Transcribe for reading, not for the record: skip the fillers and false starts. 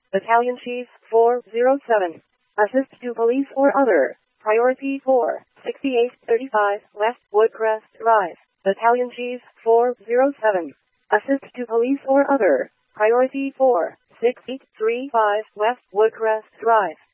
Battalion Chief 407. Assist to police or other. Priority 4, 6835 West Woodcrest Drive. Battalion Chief 407. Assist to police or other. Priority 4, 6835 West Woodcrest Drive.